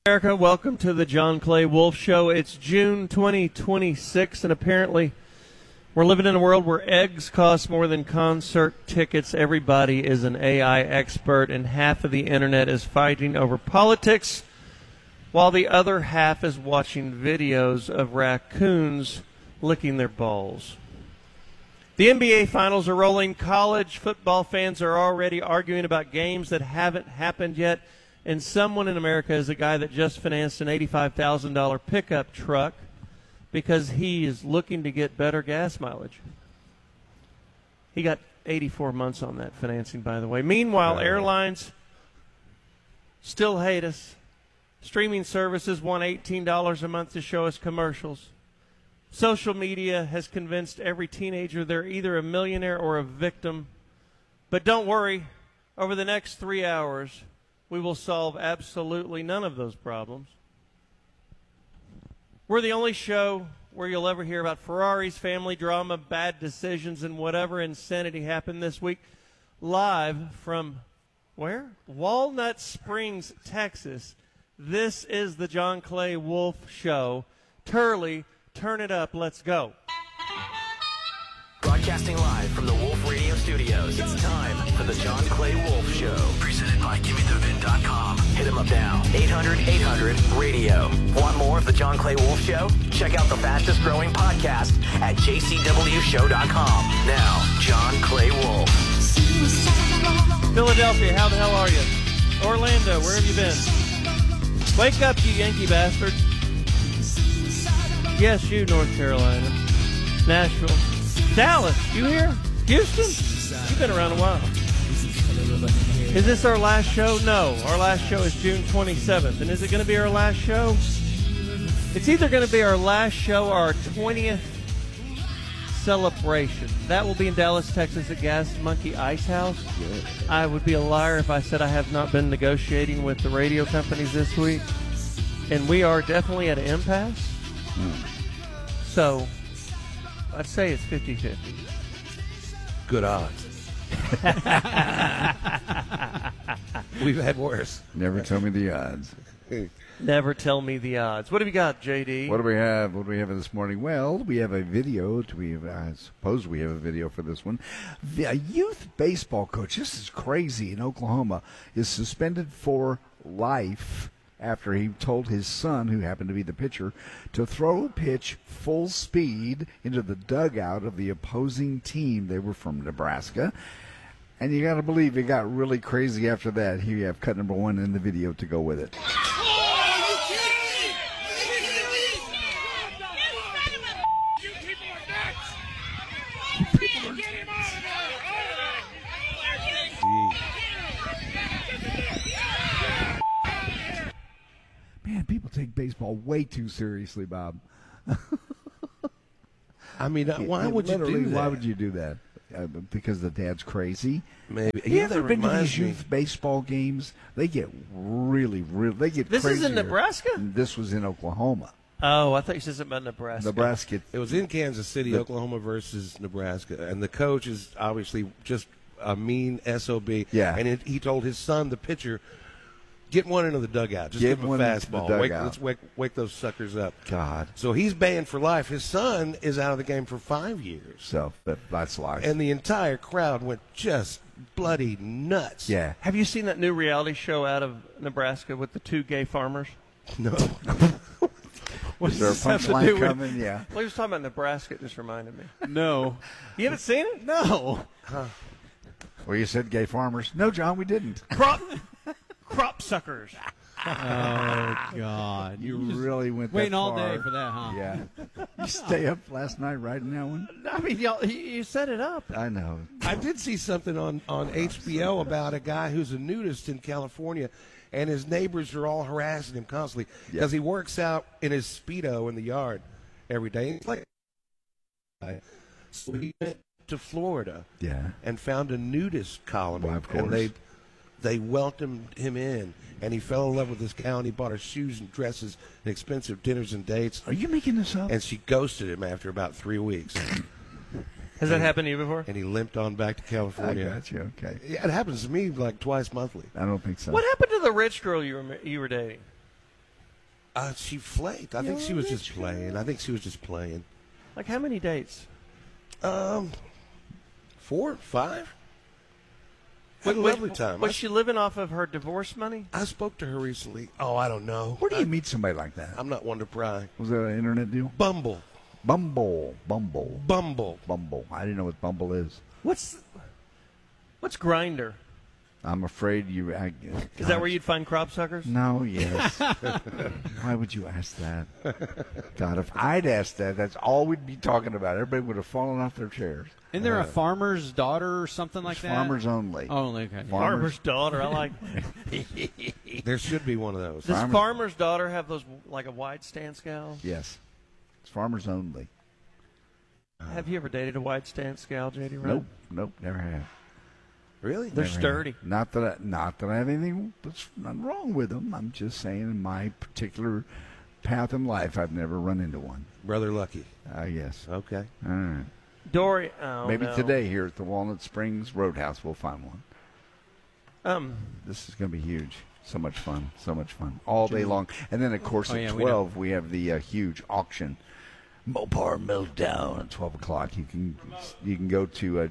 America, welcome to the John Clay Wolf Show. It's June 2026, and apparently we're living in a world where eggs cost more than concert tickets. Everybody is an AI expert, and half of the internet is fighting over politics, while the other half is watching videos of raccoons licking their balls. The NBA Finals are rolling. College football fans are already arguing about games that haven't happened yet. And someone in America is a guy that just financed an $85,000 pickup truck because he is looking to get better gas mileage. He got 84 months on that financing, by the way. Meanwhile, airlines still hate us. Streaming services want $18 a month to show us commercials. Social media has convinced every teenager they're either a millionaire or a victim. But don't worry, over the next 3 hours, we will solve absolutely none of those problems. We're the only show where you'll ever hear about Ferraris, family drama, bad decisions, and whatever insanity happened this week. Live from where? Walnut Springs, Texas. This is the John Clay Wolf Show. Turley, turn it up. Let's go. Broadcasting live from the Wolf Radio Studios. It's time for the John Clay Wolf Show. Presented by GimmeTheVin.com. Hit him up now. 800-800-RADIO. Want more of the John Clay Wolf Show? Check out the fastest growing podcast at JCWShow.com. Now, John Clay Wolf. Philadelphia, how the hell are you? Orlando, where have you been? Wake up, you Yankee bastard. Yes, you, North Carolina. Nashville. Dallas, you here? Houston? You've been around a while. Is this our last show? No. Our last show is June 27th. And is it going to be our last show? It's either going to be our last show or our 20th celebration. That will be in Dallas, Texas at Gas Monkey Ice House. I would be a liar if I said I have not been negotiating with the radio companies this week. And we are definitely at an impasse. So I'd say it's 50-50. Good odds. We've had worse. Never tell me the odds. Never tell me the odds. What have you got, JD? What do we have? What do we have this morning? Well, we have a video. I suppose we have a video for this one. A youth baseball coach, this is crazy, in Oklahoma, is suspended for life after he told his son, who happened to be the pitcher, to throw a pitch full speed into the dugout of the opposing team. They were from Nebraska. And you got to believe it got really crazy after that. Here you have cut number one in the video to go with it. Man, people take baseball way too seriously, Bob. I mean, why would you do that? Why would you do that? Because the dad's crazy? Maybe. You ever been to these youth baseball games? They get really, they get This crazier. is in Nebraska? This was in Oklahoma. Oh, I thought you said something about Nebraska. Nebraska. It was in Kansas City, Oklahoma versus Nebraska. And the coach is obviously just a mean SOB. Yeah. And he told his son, the pitcher, get one into the dugout. Just give him a fastball. Let's wake those suckers up. God. So he's banned for life. His son is out of the game for 5 years. So that's life. And the entire crowd went just bloody nuts. Yeah. Have you seen that new reality show out of Nebraska with the two gay farmers? No. Was there a punchline coming? Yeah. Well, he was talking about Nebraska. It just reminded me. No. You haven't seen it? No. Well, you said gay farmers. No, John, we didn't. Crop suckers. Oh, God. You really went that waiting far. all day for that, huh? Yeah. You stay up last night writing that one? I mean, you set it up. I know. I did see something on HBO about a guy who's a nudist in California, and his neighbors are all harassing him constantly because he works out in his Speedo in the yard every day. It's like, so he went to Florida and found a nudist colony. Well, of course. And they welcomed him in, and he fell in love with this gal, and he bought her shoes and dresses and expensive dinners and dates. Are you making this up? And she ghosted him after about 3 weeks. Has that happened to you before? And he limped on back to California. I got you. Okay. Yeah, it happens to me like twice monthly. I don't think so. What happened to the rich girl you were dating? She flaked. I think she was just playing. Like how many dates? 4, 5. What a lovely time. Was she living off of her divorce money? I spoke to her recently. Oh, I don't know. Where do you meet somebody like that? I'm not one to pry. Was that an internet deal? Bumble. Bumble. I didn't know what Bumble is. What's Grindr? I'm afraid you. Is that where you'd find crop suckers? No, yes. Why would you ask that? God, if I'd asked that, that's all we'd be talking about. Everybody would have fallen off their chairs. Isn't there a farmer's daughter or something like that? Farmers only. Only, okay. Farmer's daughter. I like. There should be one of those. Does farmer's daughter have those like a wide stance gal? Yes. It's farmers only. Have you ever dated a wide stance gal, JD? Right? Nope, never have. Really? They're Never sturdy. have. Not that I have anything that's not wrong with them. I'm just saying in my particular path in life, I've never run into one. Brother Lucky. Yes. Okay. All right. Dory. Oh, Maybe no. today here at the Walnut Springs Roadhouse we'll find one. This is going to be huge. So much fun. All day long. And then, of course, at 12, we have the huge auction. Mopar Meltdown at 12 o'clock. You can go to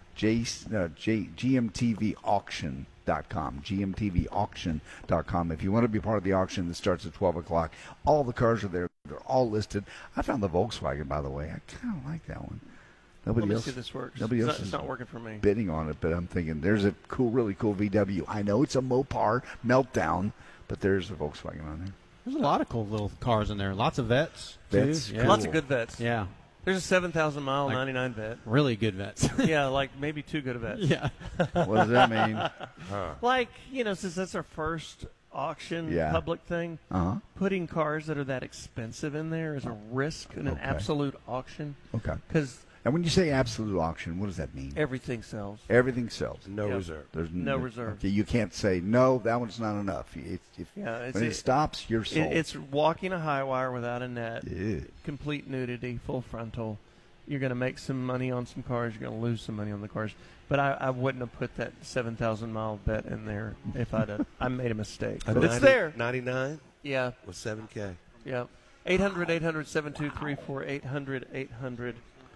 GMTVauction.com. GMTVauction.com. If you want to be part of the auction that starts at 12 o'clock, all the cars are there. They're all listed. I found the Volkswagen, by the way. I kind of like that one. Nobody Let me else. see if this works. Nobody else It's is not working for me. bidding on it, but I'm thinking there's a really cool VW. I know it's a Mopar Meltdown, but there's a Volkswagen on there. There's a lot of cool little cars in there. Lots of vets. Vets, too. Yeah. cool. Lots of good vets. Yeah. There's a 7,000 mile Like- 99 vet. Really good vets. Yeah, like maybe too good a vet. yeah. What does that mean? Like, since that's our first auction Yeah. public thing, Uh-huh. putting cars that are that expensive in there is a risk in an Okay. absolute auction Okay. because And when you say absolute auction, what does that mean? everything sells. Everything sells. No Yep. reserve. There's No reserve. Okay, you can't say no. That one's not enough. Yeah, when it stops, you're sold. It's walking a high wire without a net, Yeah. complete nudity, full frontal. You're going to make some money on some cars. You're going to lose some money on the cars. But I wouldn't have put that 7,000 mile bet in there if I made a mistake. But it's there. 99 Yeah. with 7K. Yeah. 800-800-7234, 800-800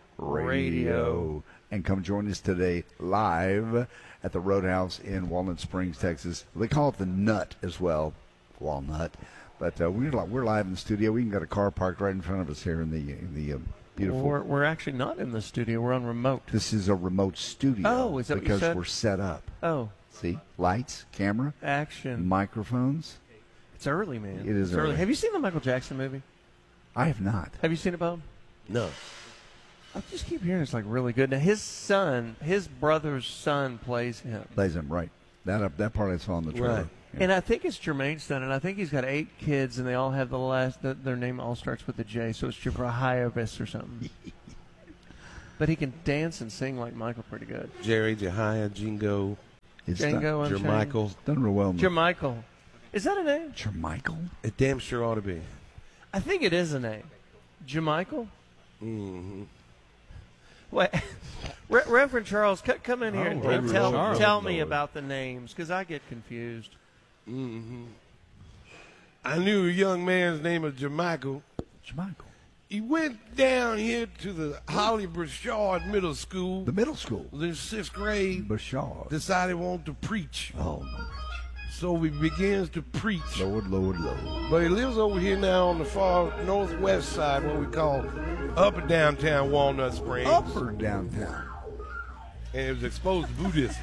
Radio. And come join us today live at the Roadhouse in Walnut Springs, Texas. They call it the Nut as well, Walnut. But we're live in the studio. We even got a car parked right in front of us here in the beautiful. We're actually not in the studio. We're on remote. This is a remote studio. Oh, is that what you because said? we're set up. Oh, See, lights, camera, action. microphones. It's early, man. It is It's early. early. Have you seen the Michael Jackson movie? I have not. Have you seen it, Bob? No. I just keep hearing it's like really good. Now his brother's son plays him, Plays them right. That part I saw in the trailer. Right. Yeah. and I think it's Jermaine's son, and I think he's got 8 kids, and they all have their name all starts with a J, so it's Jebrahiavis or something. But he can dance and sing like Michael pretty good. Jerry, Jehiah, Jingo, It's Django Jermichael. done real well. Jermichael. Is that a name? Jermichael? It damn sure ought to be. I think it is a name. Jermichael? Mm-hmm. Wait, Reverend Charles, come in here and Reverend tell Charles. me about the names, because I get confused. Mm-hmm. I knew a young man's name was Jermichael. Jermichael. He went down here to the Holly Brashard Middle School. The middle school. Was in 6th grade. Bashar. Decided he wanted to preach. Oh, no. So he begins to preach. Lord. But he lives over here now on the far northwest side, what we call upper downtown Walnut Springs. Upper downtown. And it was exposed to Buddhism.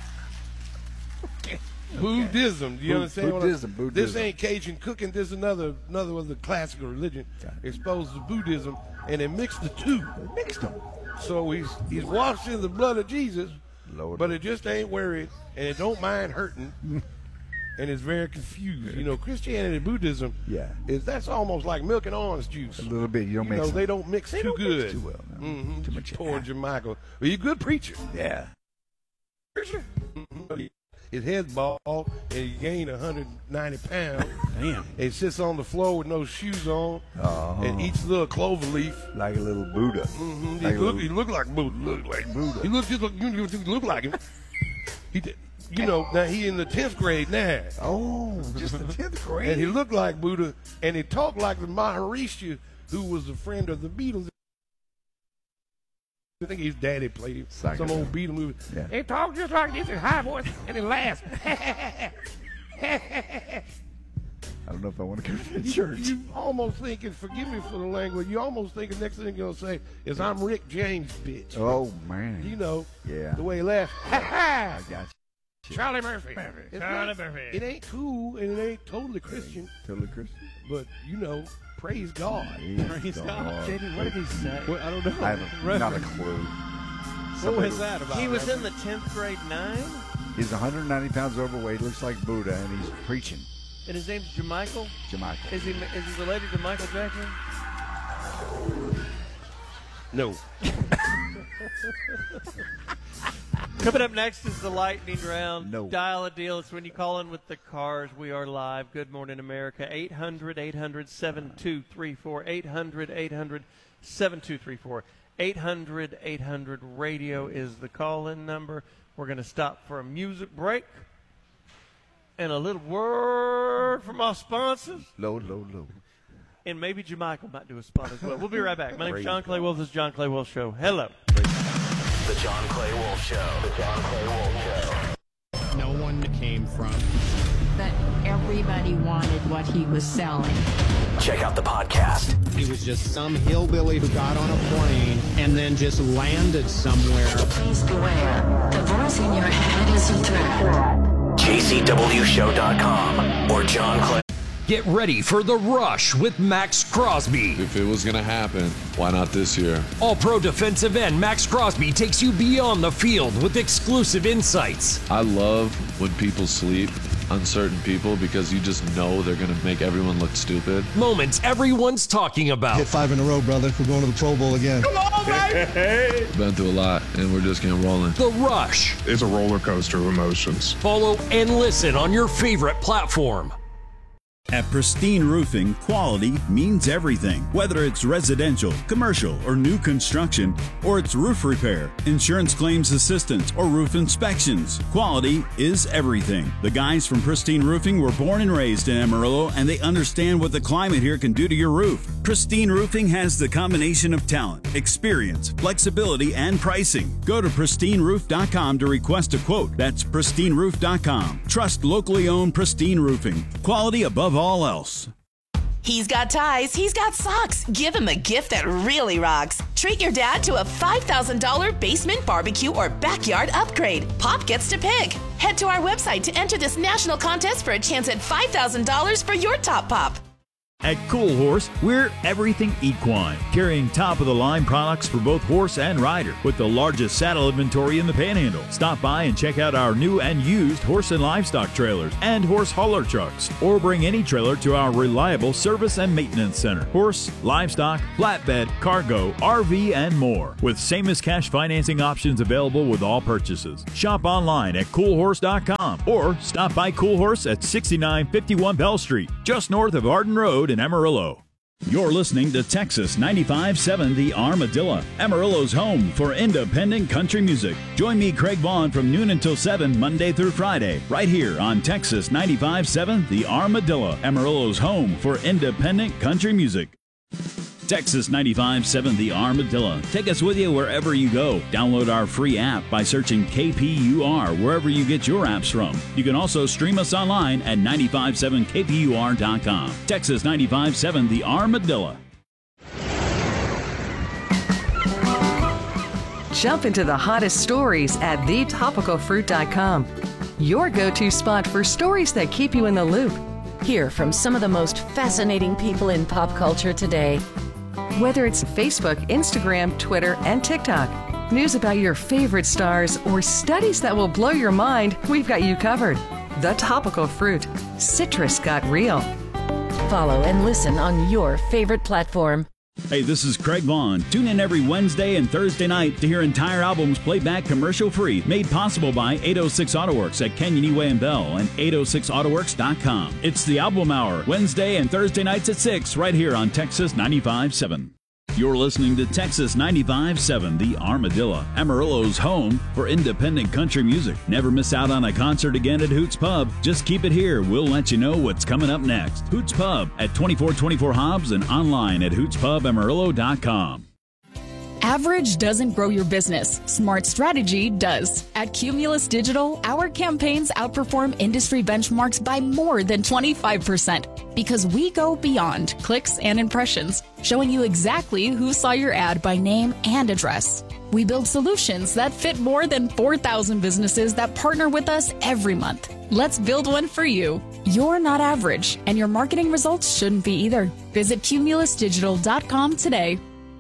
Buddhism, do you understand? Buddhism. This ain't Cajun cooking. This is another of the classical religion exposed to Buddhism, and they mixed the two. Mixed them. So he's washed in the blood of Jesus, Lord. but it just ain't worried, and it don't mind hurting, and it's very confused. You know, Christianity and Buddhism, that's almost like milk and orange juice. A little bit. You don't You mix know, them. they don't mix too good. Mix too well. No. Mm-hmm. Too much. Poor Jermichael. Well, he's a good preacher. Yeah. Preacher. His head's bald, and he gained 190 pounds. Damn. And he sits on the floor with no shoes on, Oh. and eats a little clover leaf. Like a little Buddha. Mm-hmm. Like He look like Buddha. Buddha. He look like him. He did. You know, now he in the 10th grade now. Oh, just the 10th grade. And he looked like Buddha, and he talked like the Maharishi, who was a friend of the Beatles. I think his daddy played him. Some old Beatle movie. Yeah. He talked just like this in high voice, and he laughed. I don't know if I want to go to that church. You almost thinking, forgive me for the language, you almost think the next thing you're going to say is, I'm Rick James, bitch. Oh, man. You know, Yeah. the way he laughed. I got you. Charlie Murphy. Charlie Murphy. It ain't cool, and it ain't totally Christian, Totally Christian. but, you know, praise God. Praise God. JD, what did he say? Well, I don't know. I have not a clue. What was that about? He was in the 10th grade 9, He's 190 pounds overweight, looks like Buddha, and he's preaching. and his name's Jamichael. Jamichael. Is he related to Michael Jackson? No. Coming up next is the lightning round. No. Dial a deal. It's when you call in with the cars. We are live. Good morning, America. 800-800-7234. 800-800-7234. 800-800-radio is the call-in number. We're going to stop for a music break and a little word from our sponsors. Low, low, low. And maybe Jamichael might do a spot as well. We'll be right back. My name's Praise John Clay Wolf. This is John Clay Wolf Show. Hello. The John Clay Wolf Show. The John Clay Wolf Show. No one came from. But everybody wanted what he was selling. Check out the podcast. He was just some hillbilly who got on a plane and then just landed somewhere. Please beware. The voice in your head is a threat. JCWShow.com or John Clay. Get ready for The Rush with Max Crosby. If it was going to happen, why not this year? All-pro defensive end Max Crosby takes you beyond the field with exclusive insights. I love when people sleep on certain people because you just know they're going to make everyone look stupid. Moments everyone's talking about. Hit 5 in a row, brother. We're going to the Pro Bowl again. Come on, baby! Been through a lot, and we're just getting rolling. The Rush. It's a roller coaster of emotions. Follow and listen on your favorite platform. At Pristine Roofing, quality means everything. Whether it's residential, commercial, or new construction, or it's roof repair, insurance claims assistance, or roof inspections, quality is everything. The guys from Pristine Roofing were born and raised in Amarillo, and they understand what the climate here can do to your roof. Pristine Roofing has the combination of talent, experience, flexibility, and pricing. Go to pristineroof.com to request a quote. That's pristineroof.com. Trust locally owned Pristine Roofing. Quality above all else. He's got ties, he's got socks. Give him a gift that really rocks. Treat your dad to a $5,000 basement barbecue or backyard upgrade. Pop gets to pick. Head to our website to enter this national contest for a chance at $5,000 for your top pop. At Cool Horse, we're everything equine, carrying top-of-the-line products for both horse and rider, with the largest saddle inventory in the Panhandle. Stop by and check out our new and used horse and livestock trailers and horse hauler trucks, or bring any trailer to our reliable service and maintenance center. Horse, livestock, flatbed, cargo, RV, and more, with same-as-cash financing options available with all purchases. Shop online at coolhorse.com or stop by Cool Horse at 6951 Bell Street, just north of Arden Road in Amarillo. You're listening to Texas 95.7 The Armadillo, Amarillo's home for independent country music. Join me, Craig Vaughn, from noon until 7, Monday through Friday, right here on Texas 95.7 The Armadillo, Amarillo's home for independent country music. Texas 95.7 The Armadillo. Take us with you wherever you go. Download our free app by searching KPUR wherever you get your apps from. You can also stream us online at 957kpur.com. Texas 95.7 The Armadillo. Jump into the hottest stories at thetopicalfruit.com. Your go-to spot for stories that keep you in the loop. Hear from some of the most fascinating people in pop culture today. Whether it's Facebook, Instagram, Twitter, and TikTok, news about your favorite stars, or studies that will blow your mind, we've got you covered. The Topical Fruit. Citrus got real. Follow and listen on your favorite platform. Hey, this is Craig Vaughn. Tune in every Wednesday and Thursday night to hear entire albums played back commercial-free, made possible by 806 AutoWorks at Canyon Eway and Bell and 806autoworks.com. It's the Album Hour, Wednesday and Thursday nights at 6, right here on Texas 95.7. You're listening to Texas 95.7, the Armadillo, Amarillo's home for independent country music. Never miss out on a concert again at Hoots Pub. Just keep it here. We'll let you know what's coming up next. Hoots Pub at 2424 Hobbs and online at hootspubamarillo.com. Average doesn't grow your business. Smart strategy does. At Cumulus Digital, our campaigns outperform industry benchmarks by more than 25% because we go beyond clicks and impressions, showing you exactly who saw your ad by name and address. We build solutions that fit more than 4,000 businesses that partner with us every month. Let's build one for you. You're not average, and your marketing results shouldn't be either. Visit cumulusdigital.com today.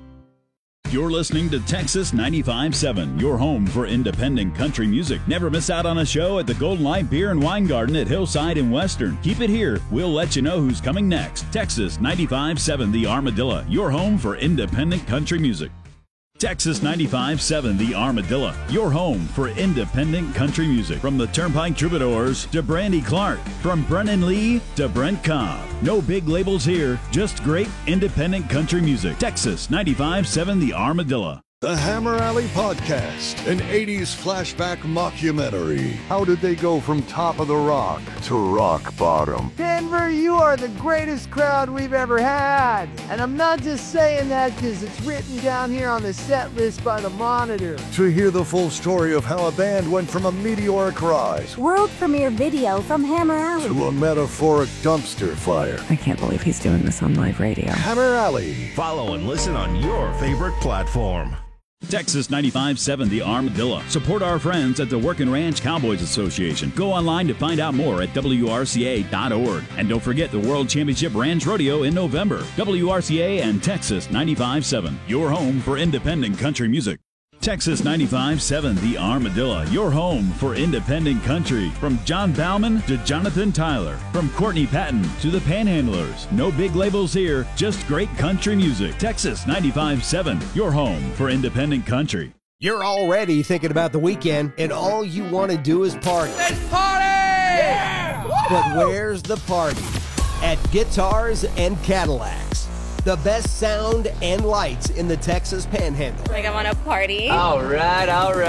You're listening to Texas 95.7, your home for independent country music. Never miss out on a show at the Golden Light Beer and Wine Garden at Hillside and Western. Keep it here. We'll let you know who's coming next. Texas 95.7, the Armadillo, your home for independent country music. Texas 95.7, the Armadillo, your home for independent country music. From the Turnpike Troubadours to Brandy Clark, from Brennan Lee to Brent Cobb. No big labels here, just great independent country music. Texas 95.7, the Armadillo. The Hammer Alley Podcast, an 80s flashback mockumentary. How did they go from top of the rock to rock bottom? Denver, you are the greatest crowd we've ever had. And I'm not just saying that because it's written down here on the set list by the Monitor. To hear the full story of how a band went from a meteoric rise, world premiere video from Hammer Alley, to a metaphoric dumpster fire. I can't believe he's doing this on live radio. Hammer Alley. Follow and listen on your favorite platform. Texas 95.7, the Armadillo. Support our friends at the Working Ranch Cowboys Association. Go online to find out more at WRCA.org. And don't forget the World Championship Ranch Rodeo in November. WRCA and Texas 95.7, your home for independent country music. Texas 95.7, the Armadillo, your home for independent country. From John Bauman to Jonathan Tyler. From Courtney Patton to the Panhandlers. No big labels here, just great country music. Texas 95.7, your home for independent country. You're already thinking about the weekend, and all you want to do is party. Let's party! Yeah! But where's the party? At Guitars and Cadillacs. The best sound and lights in the Texas Panhandle. Like I want to party. All right.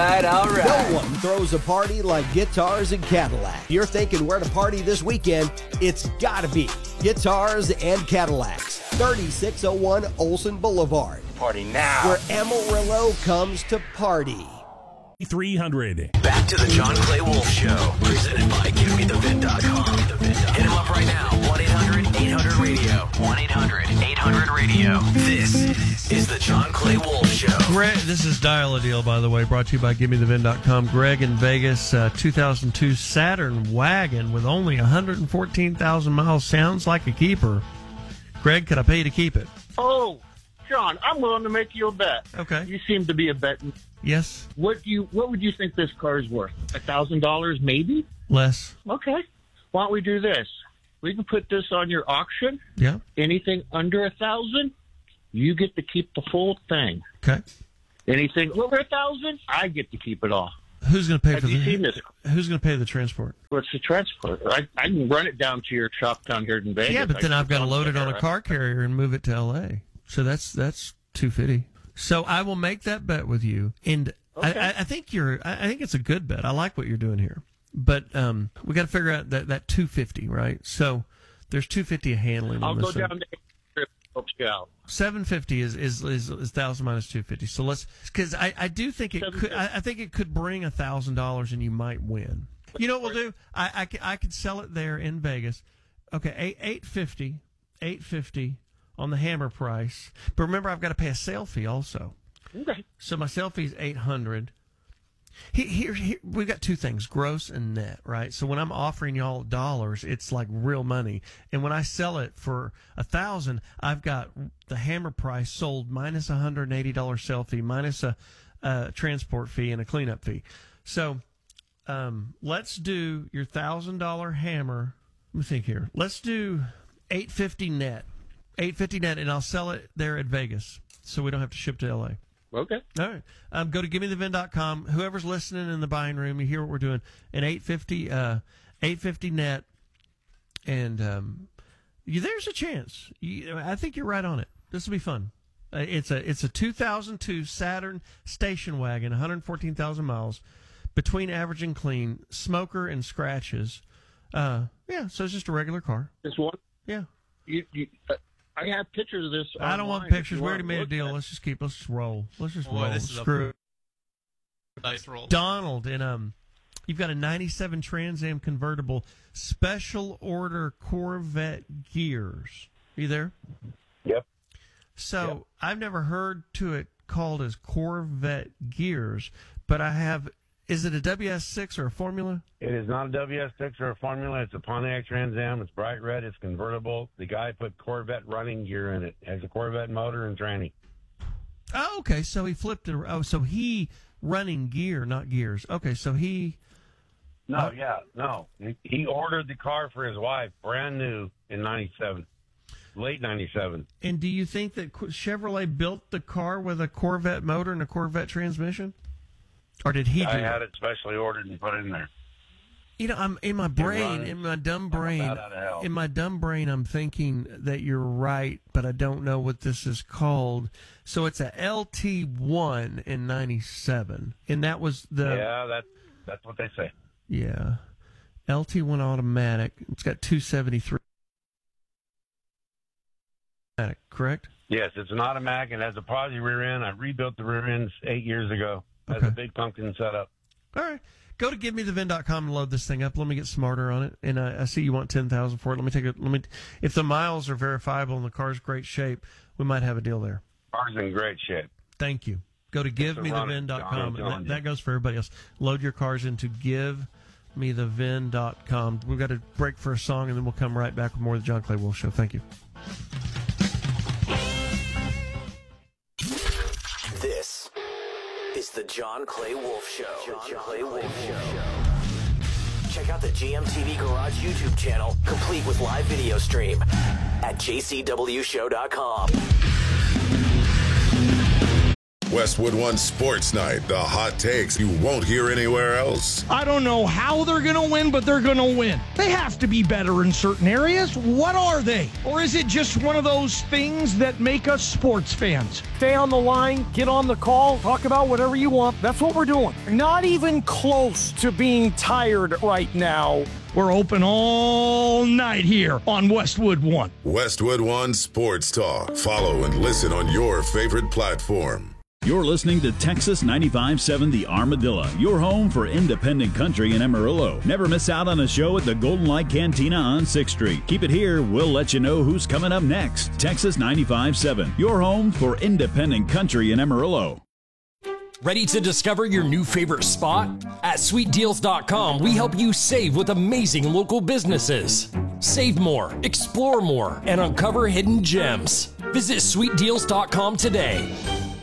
No one throws a party like Guitars and Cadillac. You're thinking where to party this weekend? It's gotta be Guitars and Cadillacs, 3601 Olson Boulevard. Party now. Where Amarillo comes to party. 300. Back to the John Clay Wolf Show, presented by GiveMeTheVin.com. Hit him up right now, 1-800-800-RADIO, 1-800-800-RADIO. This is the John Clay Wolf Show. Greg, this is Dial a Deal, by the way, brought to you by GiveMeTheVin.com. Greg in Vegas, 2002 Saturn wagon with only 114,000 miles. Sounds like a keeper. Greg, could I pay you to keep it? Oh, John, I'm willing to make you a bet. Okay. You seem to be a betting. Yes. What would you think this car is worth? $1,000 maybe? Less. Okay. Why don't we do this? We can put this on your auction. Yeah. Anything under 1,000, you get to keep the full thing. Okay. Anything over 1,000, I get to keep it all. Who's going to pay Have for you seen this? Who's going to pay the transport? What's the transport? I can run it down to your shop down here in Vegas. Yeah, but then I've got to load it on a car carrier and move it to L.A. So that's $250. So I will make that bet with you, and okay. I think it's a good bet. I like what you're doing here, but we got to figure out that $250, right? So there's $250 of handling. I'll on go this down to help you out. $750 is 1,000 minus $250. So let's, because I do think it could. I think it could bring $1,000 and you might win. You know what we'll do? I could sell it there in Vegas. Okay, $850 on the hammer price. But remember, I've got to pay a sale fee also. Okay. So my sale fee is $800. Here, we've got two things, gross and net, right? So when I'm offering y'all dollars, it's like real money. And when I sell it for $1,000, I've got the hammer price sold minus $180 sale fee, minus a transport fee and a cleanup fee. So let's do your $1,000 hammer. Let me think here. Let's do $850 net. $850 net, and I'll sell it there at Vegas, so we don't have to ship to L.A. Okay. All right. Go to GiveMeTheVin.com. Whoever's listening in the buying room, you hear what we're doing. An $850 net, and there's a chance. I think you're right on it. This will be fun. It's a 2002 Saturn station wagon, 114,000 miles, between average and clean, smoker and scratches. So it's just a regular car. This one? Yeah. I have pictures of this. I don't want pictures. We already made a deal. Let's just roll. Let's just roll. This is Screw. Nice roll. Donald, you've got a 97 Trans Am convertible, special order Corvette gears. Are you there? Yep. So I've never heard to it called as Corvette gears, but I have. Is it a WS6 or a Formula? It is not a WS6 or a Formula. It's a Pontiac Trans Am. It's bright red. It's convertible. The guy put Corvette running gear in it. It has a Corvette motor and tranny. Oh, okay. So he flipped it. Oh, so he running gear, not gears. Okay, so he. No. He ordered the car for his wife, brand new in '97, late '97. And do you think that Chevrolet built the car with a Corvette motor and a Corvette transmission? Or did he do it? I had it specially ordered and put in there. I'm in my brain, in my dumb brain, I'm thinking that you're right, but I don't know what this is called. So it's a LT1 in '97, and that was the that's what they say. Yeah, LT1 automatic. It's got 273. Automatic, correct? Yes, it's an automatic. It has a posi rear end. I rebuilt the rear ends 8 years ago. It has a big pumpkin setup. All right. Go to GiveMeTheVin.com and load this thing up. Let me get smarter on it. And I see you want $10,000 for it. If the miles are verifiable and the car's great shape, we might have a deal there. Car's in great shape. Thank you. Go to GiveMeTheVin.com. That goes for everybody else. Load your cars into GiveMeTheVin.com. We've got to break for a song, and then we'll come right back with more of the John Clay Wolf Show. Thank you. This is the John Clay Wolf Show. Check out the GMTV Garage YouTube channel, complete with live video stream at jcwshow.com. Westwood One Sports Night, the hot takes you won't hear anywhere else. I don't know how they're going to win, but they're going to win. They have to be better in certain areas. What are they? Or is it just one of those things that make us sports fans? Stay on the line, get on the call, talk about whatever you want. That's what we're doing. Not even close to being tired right now. We're open all night here on Westwood One. Westwood One Sports Talk. Follow and listen on your favorite platform. You're listening to Texas 95.7 The Armadillo, your home for independent country in Amarillo. Never miss out on a show at the Golden Light Cantina on 6th Street. Keep it here. We'll let you know who's coming up next. Texas 95.7, your home for independent country in Amarillo. Ready to discover your new favorite spot? At sweetdeals.com, we help you save with amazing local businesses. Save more, explore more, and uncover hidden gems. Visit sweetdeals.com today.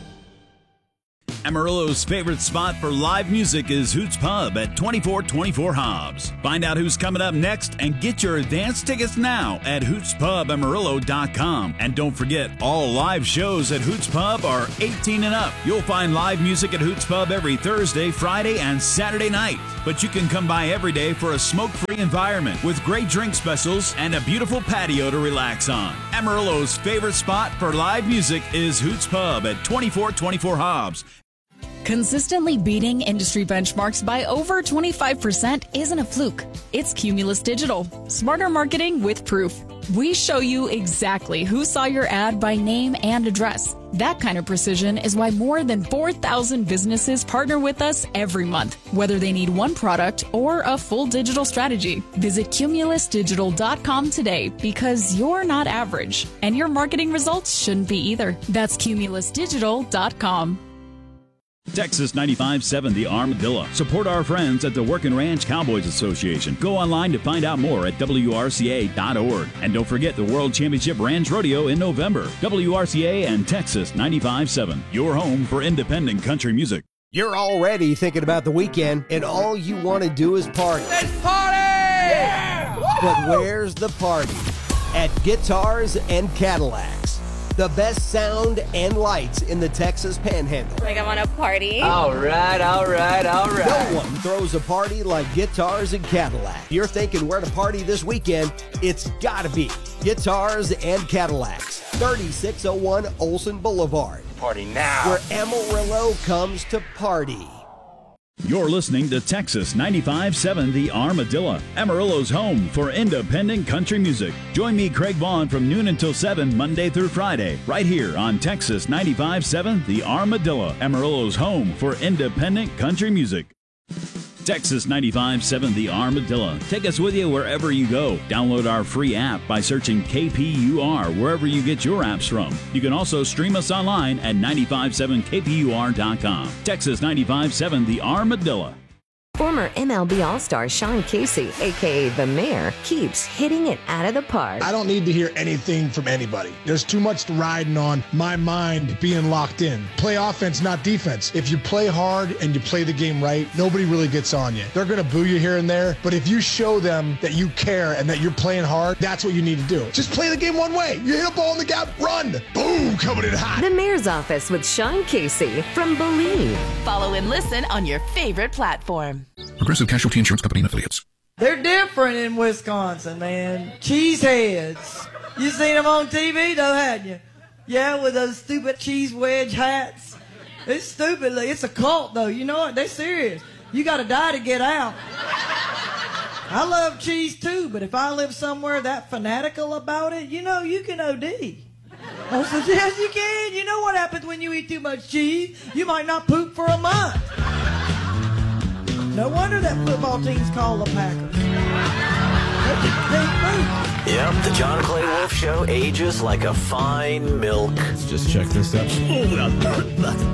Amarillo's favorite spot for live music is Hoots Pub at 2424 Hobbs. Find out who's coming up next and get your advance tickets now at hootspubamarillo.com. And don't forget, all live shows at Hoots Pub are 18 and up. You'll find live music at Hoots Pub every Thursday, Friday, and Saturday night. But you can come by every day for a smoke-free environment with great drink specials and a beautiful patio to relax on. Amarillo's favorite spot for live music is Hoots Pub at 2424 Hobbs. Consistently beating industry benchmarks by over 25% isn't a fluke. It's Cumulus Digital. Smarter marketing with proof. We show you exactly who saw your ad by name and address. That kind of precision is why more than 4,000 businesses partner with us every month, whether they need one product or a full digital strategy. Visit cumulusdigital.com today because you're not average, and your marketing results shouldn't be either. That's cumulusdigital.com. Texas 95.7 The Armadillo. Support our friends at the Working Ranch Cowboys Association. Go online to find out more at WRCA.org. And don't forget the World Championship Ranch Rodeo in November. WRCA and Texas 95.7, your home for independent country music. You're already thinking about the weekend, and all you want to do is party. Let's party! Yeah! But where's the party? At Guitars and Cadillacs. The best sound and lights in the Texas Panhandle. Like I want to party. All right. No one throws a party like Guitars and Cadillac. You're thinking where to party this weekend? It's gotta be Guitars and Cadillacs. 3601 Olson Boulevard. Party now. Where Amarillo comes to party. You're listening to Texas 95.7 The Armadillo, Amarillo's home for independent country music. Join me, Craig Vaughn, from noon until 7, Monday through Friday, right here on Texas 95.7 The Armadillo, Amarillo's home for independent country music. Texas 95.7 The Armadillo. Take us with you wherever you go. Download our free app by searching KPUR wherever you get your apps from. You can also stream us online at 957kpur.com. Texas 95.7 The Armadillo. Former MLB All-Star Sean Casey, a.k.a. The Mayor, keeps hitting it out of the park. I don't need to hear anything from anybody. There's too much riding on my mind being locked in. Play offense, not defense. If you play hard and you play the game right, nobody really gets on you. They're going to boo you here and there, but if you show them that you care and that you're playing hard, that's what you need to do. Just play the game one way. You hit a ball in the gap, run. Boom, coming in hot. The Mayor's Office with Sean Casey from Believe. Follow and listen on your favorite platform. Progressive Casualty Insurance Company and Affiliates. They're different in Wisconsin, man. Cheeseheads. You seen them on TV, though, hadn't you? Yeah, with those stupid cheese wedge hats. It's stupid. It's a cult, though. You know what? They're serious. You got to die to get out. I love cheese, too, but if I live somewhere that fanatical about it, you know, you can OD. I said, yes, you can. You know what happens when you eat too much cheese? You might not poop for a month. No wonder that football team's called the Packers. Yep, the John Clay Wolf Show ages like a fine milk. Let's just check this out.